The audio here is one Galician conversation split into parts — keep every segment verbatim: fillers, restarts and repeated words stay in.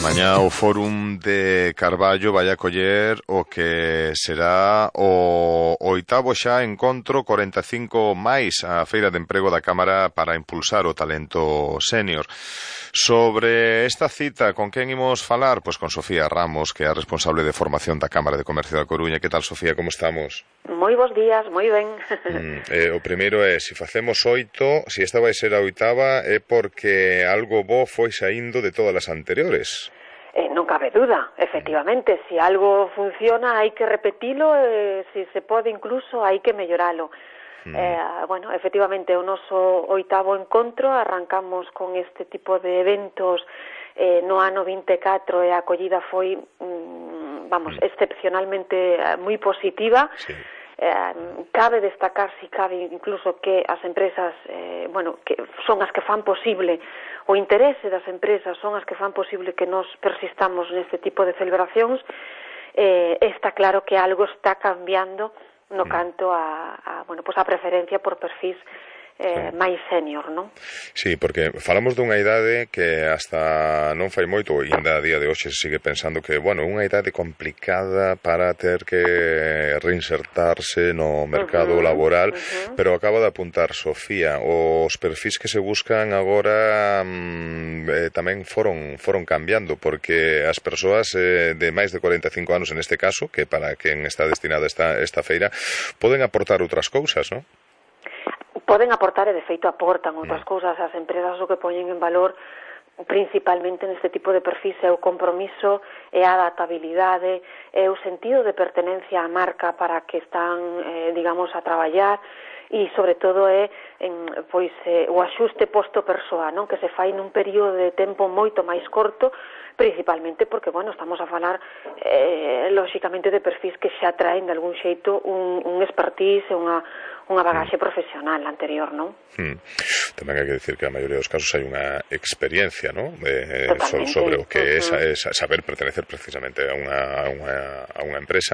Mañá o Fórum de Carballo vai acoller o que será o oitavo xa encontro corenta e cinco máis a Feira de Emprego da Cámara para impulsar o talento sénior. Sobre esta cita, con quen imos falar? Pois con Sofía Ramos, que é a responsable de formación da Cámara de Comercio da Coruña. Que tal, Sofía, como estamos? Moi bons días, moi ben. Mm, eh, o primeiro é, se facemos oito, se esta vai ser a oitava, é porque algo bo foi saindo de todas as anteriores. Eh, non cabe duda, efectivamente, mm. se algo funciona hai que repetilo, eh, se se pode incluso hai que melloralo. Mm. Eh, bueno, efectivamente, o noso oitavo encontro, arrancamos con este tipo de eventos eh, no ano vinte e catro e a acollida foi, mm, vamos, mm. excepcionalmente eh, moi positiva. Sí. Eh, cabe destacar, si cabe incluso, que as empresas, eh, bueno, que son as que fan posible, o interese das empresas son as que fan posible que nos persistamos neste tipo de celebracións. Eh, está claro que algo está cambiando no canto a, a bueno, pues a preferencia por perfis eh, máis senior, non? Sí, porque falamos dunha idade que hasta non fai moito, e ainda a día de hoxe se sigue pensando que, bueno, unha idade complicada para ter que reinsertarse no mercado uh-huh, laboral, uh-huh. Pero acaba de apuntar Sofía, os perfis que se buscan agora mm, eh, tamén foron foron cambiando, porque as persoas eh, de máis de cuarenta e cinco anos, en este caso, que para quen está destinada esta, esta feira, poden aportar outras cousas, non? Poden aportar, e de feito aportan outras cousas. As empresas o que poñen en valor principalmente neste tipo de perfis é o compromiso, é a adaptabilidade, é o sentido de pertenencia á marca para que están, eh, digamos, a traballar, e sobre todo é en, pois, eh, o axuste posto-persoa, non? Que se fai nun período de tempo moito máis corto, principalmente porque, bueno, estamos a falar eh, lóxicamente de perfis que xa traen de algún xeito un, un expertise e unha unha bagaxe profesional anterior, non? Hmm. Tamén hai que dicir que a maioría dos casos hai unha experiencia, non? Eh, sobre o que é uh-huh. es saber pertenecer precisamente a unha, a unha, a unha empresa.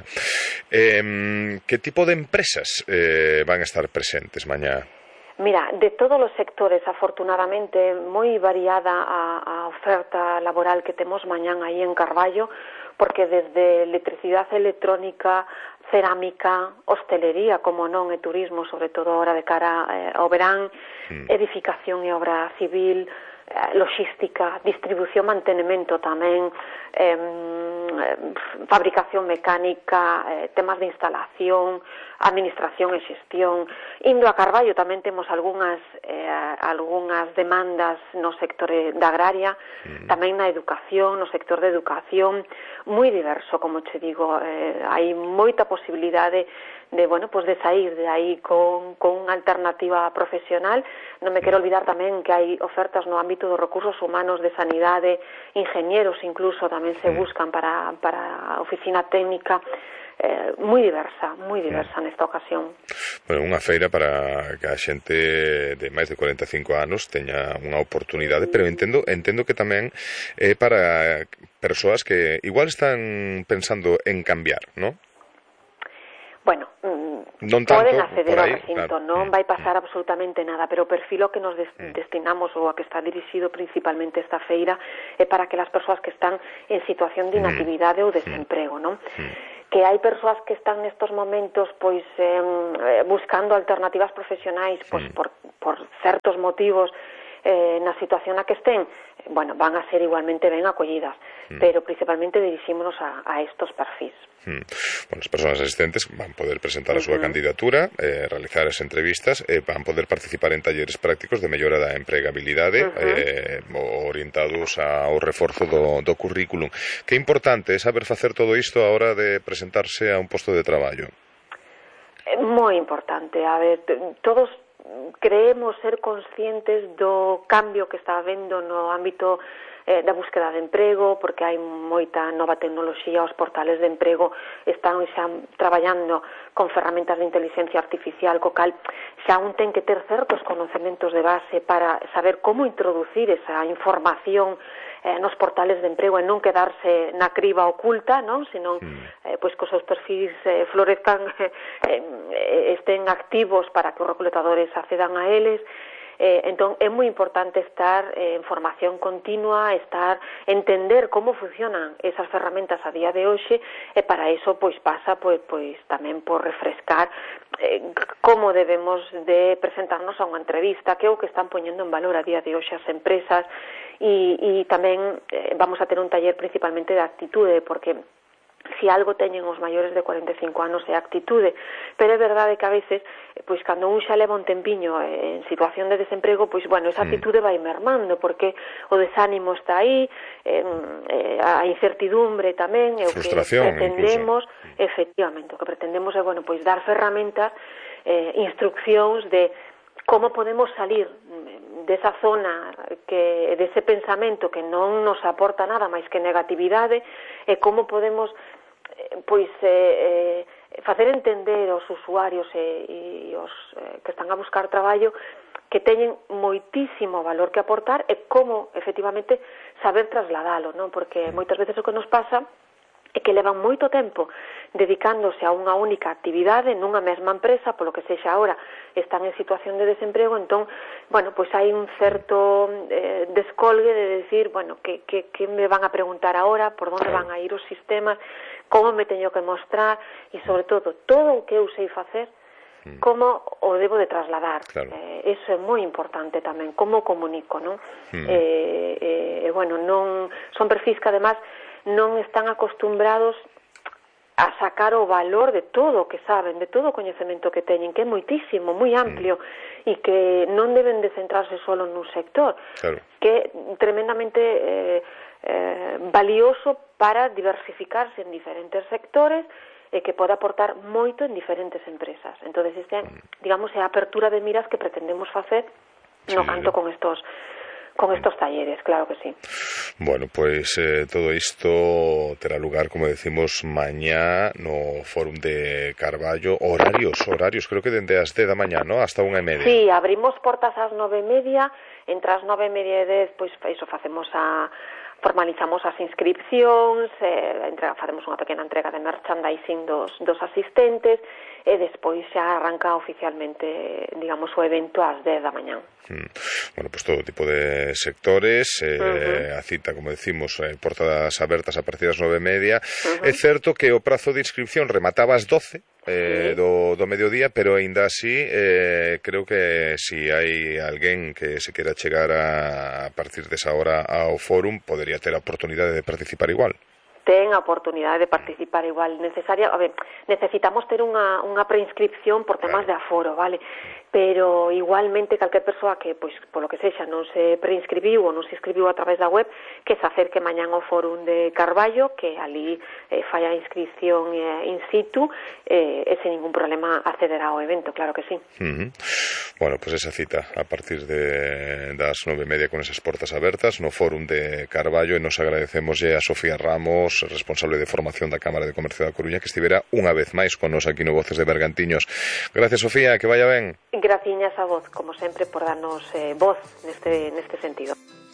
Eh, que tipo de empresas eh, van a estar presentes mañá? Mira, de todos os sectores, afortunadamente, moi variada a, a oferta laboral que temos mañán aí en Carballo, porque desde electricidade electrónica, cerámica, hostelería, como non, e turismo, sobre todo ahora de cara eh, ao verán, mm. edificación e obra civil, eh, logística, distribución, mantenimento tamén, eh, fabricación mecánica, eh, temas de instalación, administración e xestión. Indo a Carballo tamén temos algunhas eh, algunhas demandas no sector da agraria, mm. tamén na educación, no sector de educación, moi diverso, como che digo, eh, hai moita posibilidade de, bueno, pues de sair de aí con, con unha alternativa profesional. Non me quero olvidar tamén que hai ofertas no ámbito dos recursos humanos, de sanidade, ingenieros incluso tamén se buscan para, para a oficina técnica. Eh, moi diversa, moi diversa nesta ocasión. Bueno, unha feira para que a xente de máis de cuarenta e cinco anos teña unha oportunidade, pero entendo entendo que tamén é para persoas que igual están pensando en cambiar, non? Bueno, non tanto, poden acceder ao recinto, claro. Non vai pasar absolutamente nada, pero o perfil que nos des mm. destinamos ou a que está dirixido principalmente esta feira é para que as persoas que están en situación de inactividade mm. ou desemprego, non? Mm. Que hai persoas que están nestos momentos pois eh, buscando alternativas profesionais pois mm. por, por certos motivos eh, na situación na que estén, bueno, van a ser igualmente ben acollidas, mm. pero principalmente dirixímonos a, a estos perfis. Mm. Bueno, as persoas asistentes van poder presentar a súa uh-huh. candidatura, eh, realizar as entrevistas, eh, van poder participar en talleres prácticos de mellora da empregabilidade, uh-huh. eh, orientados ao reforzo do, do currículum. Que importante é saber facer todo isto a hora de presentarse a un posto de traballo. É moi importante. A ver, todos creemos ser conscientes do cambio que está habendo no ámbito eh, da búsqueda de emprego, porque hai moita nova tecnoloxía, os portales de emprego están xa traballando con ferramentas de inteligencia artificial, co cal xa un ten que ter certos conocimientos de base para saber como introducir esa información eh, nos portales de emprego e non quedarse na criba oculta, non? Senón eh, pois que os seus perfis eh, florezcan, eh, eh, estén activos para que os reclutadores accedan a eles. Eh, entón, é moi importante estar eh, en formación continua, estar, entender como funcionan esas ferramentas a día de hoxe, e para iso, pois, pasa, pois, pois tamén por refrescar eh, como debemos de presentarnos a unha entrevista, que é o que están poñendo en valor a día de hoxe as empresas, e, e tamén eh, vamos a ter un taller principalmente de actitude, porque si algo teñen os maiores de cuarenta e cinco anos é actitude, pero é verdade que a veces, pois cando un xa leva un tempiño en situación de desemprego, pois bueno, esa actitude vai mermando, porque o desánimo está aí, eh, a incertidumbre tamén, é o que pretendemos, incluso. Efectivamente, o que pretendemos é, bueno, pois dar ferramentas, eh, instruccións de como podemos salir desa zona, que dese pensamento que non nos aporta nada máis que negatividade, e como podemos pois eh, eh, facer entender aos usuarios e, e os eh, que están a buscar traballo que teñen moitísimo valor que aportar, e como efectivamente saber trasladalo, non? Porque moitas veces o que nos pasa é que levan moito tempo dedicándose a unha única actividade nunha mesma empresa, polo que sexa ahora están en situación de desemprego, entón, bueno, pois hai un certo eh, descolgue de decir, bueno, que, que, que me van a preguntar ahora, por onde van a ir os sistemas, como me teño que mostrar, e sobre todo, todo o que eu sei facer, como o debo de trasladar. Claro. Eh, eso é moi importante tamén, como comunico, non? Mm. Eh, eh, bueno, non son perfis que además non están acostumbrados a sacar o valor de todo o que saben, de todo o coñecemento que teñen, que é moitísimo, moi amplio, mm. e que non deben de centrarse solo nun sector, claro. que é tremendamente eh, eh, valioso para diversificarse en diferentes sectores e que pode aportar moito en diferentes empresas. Entonces, este, digamos, é a apertura de miras que pretendemos facer no sí. canto con estos con estos talleres, claro que sí. Bueno, pois eh, todo isto terá lugar, como decimos, mañá no Fórum de Carballo. Horarios, horarios, creo que dende as dez da mañá, ¿no? Hasta unha e media. Sí, abrimos portas ás nove e media, entre as nove e media e dez, pois iso facemos a formalizamos as inscripcións, eh, entre, facemos unha pequena entrega de merchandising dos, dos asistentes, e despois xa arranca oficialmente, digamos, o evento ás dez da mañá. Mm. Bueno, pues todo tipo de sectores, eh, uh-huh. a cita, como decimos, eh, portas abertas a partir das nove e media. Uh-huh. É certo que o prazo de inscripción remataba ás doce, Eh, sí. do, do mediodía, pero aínda así eh, creo que si hai alguén que se quera chegar a, a partir desa hora ao fórum, podería ter a oportunidade de participar igual. Ten a oportunidade de participar igual necesaria. A ver, necesitamos ter unha, unha preinscripción por temas claro. de aforo, vale? Pero igualmente calquer persoa que, pois, polo que sexa, non se preinscribiu ou non se inscribiu a través da web, que se acerque mañán ao Fórum de Carballo, que ali eh, fai a inscripción eh, in situ, eh, e sen ningún problema accederá ao evento, claro que sí. Uh-huh. Bueno, pois pues esa cita a partir de das nove e media con esas portas abertas no Fórum de Carballo, e nos agradecemoslle a Sofía Ramos, responsable de formación da Cámara de Comercio da Coruña, que estivera unha vez máis con nos aquí no Voces de Bergantiños. Gracias, Sofía, que vaya ben. Graciñas a vos, como sempre, por darnos eh, voz neste, neste sentido.